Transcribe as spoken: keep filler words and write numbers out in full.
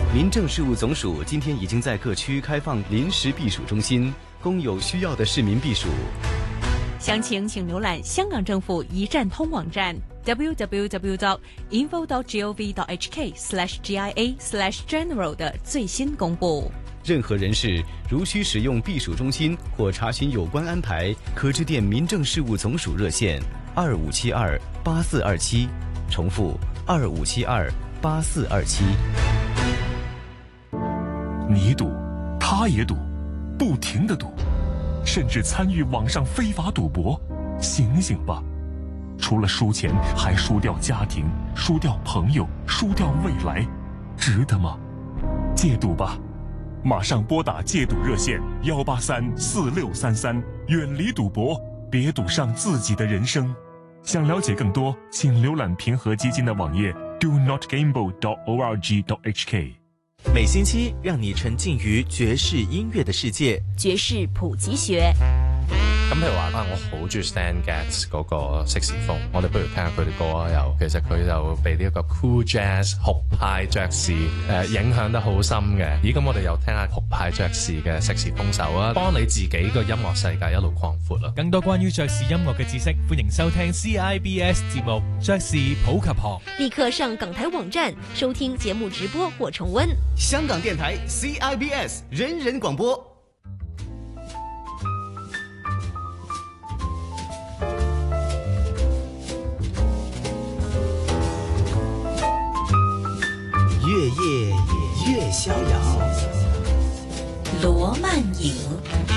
民政事务总署今天已经在各区开放临时避暑中心，供有需要的市民避暑。 详情请浏览香港政府一站通网站 double-u double-u double-u dot info dot gov dot h k slash g i a slash general 的最新公布。 任何人士如需使用避暑中心或查询有关安排，可致电民政事务总署热线二五七二八四二七，重复二五七二八四二七。 你赌，他也赌，不停地赌，甚至参与网上非法赌博。醒醒吧！除了输钱，还输掉家庭，输掉朋友，输掉未来，值得吗？戒赌吧！马上拨打戒赌热线幺八三四六三三，远离赌博，别赌上自己的人生。想了解更多，请浏览平和基金的网页 do not gamble dot org dot h k。 每星期让你沉浸於爵士音樂嘅世界， 爵士普及學。 咁譬如話啊，我好中意 Stan Getz 嗰個色士風，我哋不如聽下佢啲歌啊。又其實佢就被呢一個 cool jazz 酷派爵士誒影響得好深嘅。咦，咁我哋又聽下酷派爵士嘅色士風手啊，幫你自己個音樂世界一路擴闊啦。 更多關於爵士音樂嘅知識，歡迎收聽 C I B S 節目《爵士普及學》。 立刻上港台網站收聽節目直播或重溫。 香港電台 C I B S 人人廣播。 越夜越逍遥， 羅曼影。